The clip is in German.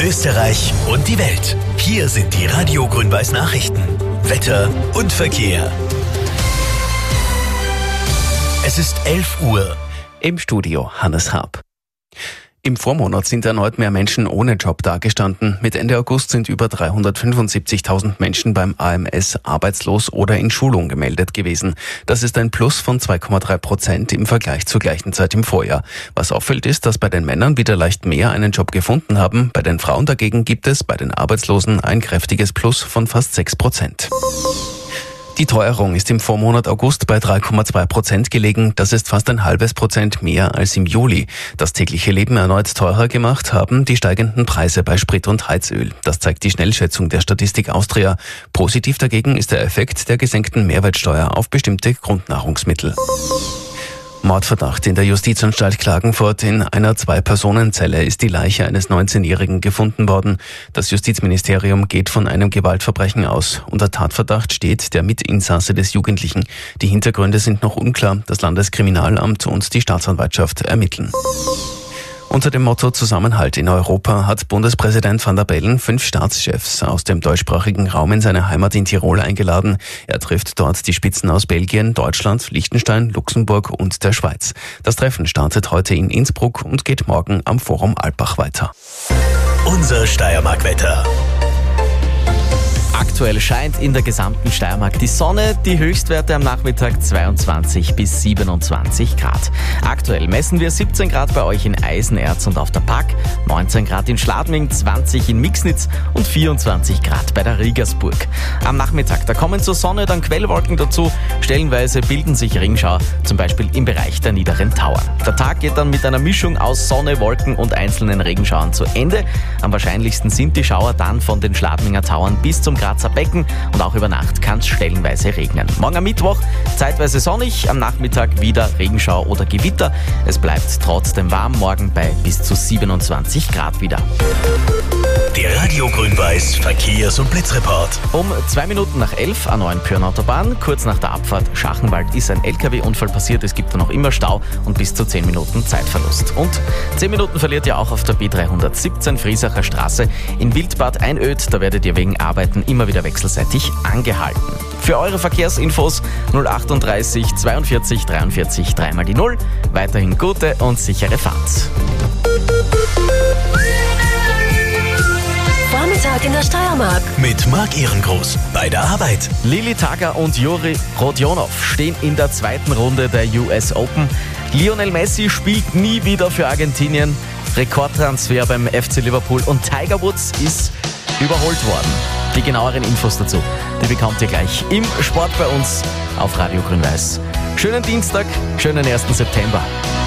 Österreich und die Welt. Hier sind die Radio Grün-Weiß Nachrichten. Wetter und Verkehr. Es ist 11 Uhr. Im Studio Hannes Haab. Im Vormonat sind erneut mehr Menschen ohne Job dagestanden. Mit Ende August sind über 375.000 Menschen beim AMS arbeitslos oder in Schulung gemeldet gewesen. Das ist ein Plus von 2,3% im Vergleich zur gleichen Zeit im Vorjahr. Was auffällt ist, dass bei den Männern wieder leicht mehr einen Job gefunden haben. Bei den Frauen dagegen gibt es bei den Arbeitslosen ein kräftiges Plus von fast 6%. Die Teuerung ist im Vormonat August bei 3,2% gelegen. Das ist fast ein halbes Prozent mehr als im Juli. Das tägliche Leben erneut teurer gemacht haben die steigenden Preise bei Sprit und Heizöl. Das zeigt die Schnellschätzung der Statistik Austria. Positiv dagegen ist der Effekt der gesenkten Mehrwertsteuer auf bestimmte Grundnahrungsmittel. Mordverdacht in der Justizanstalt Klagenfurt. In einer 2-Personen-Zelle ist die Leiche eines 19-Jährigen gefunden worden. Das Justizministerium geht von einem Gewaltverbrechen aus. Unter Tatverdacht steht der Mitinsasse des Jugendlichen. Die Hintergründe sind noch unklar. Das Landeskriminalamt und die Staatsanwaltschaft ermitteln. Unter dem Motto Zusammenhalt in Europa hat Bundespräsident Van der Bellen 5 Staatschefs aus dem deutschsprachigen Raum in seine Heimat in Tirol eingeladen. Er trifft dort die Spitzen aus Belgien, Deutschland, Liechtenstein, Luxemburg und der Schweiz. Das Treffen startet heute in Innsbruck und geht morgen am Forum Alpbach weiter. Unser Steiermark-Wetter. Aktuell scheint in der gesamten Steiermark die Sonne, die Höchstwerte am Nachmittag 22 bis 27 Grad. Aktuell messen wir 17 Grad bei euch in Eisenerz und auf der Pack, 19 Grad in Schladming, 20 in Mixnitz und 24 Grad bei der Riegersburg. Am Nachmittag, da kommen zur Sonne dann Quellwolken dazu, stellenweise bilden sich Regenschauer, zum Beispiel im Bereich der niederen Tauern. Der Tag geht dann mit einer Mischung aus Sonne, Wolken und einzelnen Regenschauern zu Ende. Am wahrscheinlichsten sind die Schauer dann von den Schladminger Tauern bis zum Grazer Becken und auch über Nacht kann es stellenweise regnen. Morgen am Mittwoch zeitweise sonnig, am Nachmittag wieder Regenschauer oder Gewitter. Es bleibt trotzdem warm, morgen bei bis zu 27 Grad wieder. Der Radio Grün-Weiß Verkehrs- und Blitzreport. Um 2 Minuten nach 11 an neuen Pyrnautaubahn, kurz nach der Abfahrt Schachenwald ist ein LKW-Unfall passiert. Es gibt da noch immer Stau und bis zu 10 Minuten Zeitverlust. Und 10 Minuten verliert ihr auch auf der B317 Friesacher Straße in Wildbad Einöd. Da werdet ihr wegen Arbeiten immer wieder wechselseitig angehalten. Für eure Verkehrsinfos 038 42 43 3 mal die 0. Weiterhin gute und sichere Fahrt. Vormittag in der Steiermark. Mit Marc Ehrengroß bei der Arbeit. Lili Tagger und Juri Rodionov stehen in der zweiten Runde der US Open. Lionel Messi spielt nie wieder für Argentinien. Rekordtransfer beim FC Liverpool und Tiger Woods ist überholt worden. Die genaueren Infos dazu, die bekommt ihr gleich im Sport bei uns auf Radio Grün-Weiß. Schönen Dienstag, schönen 1. September.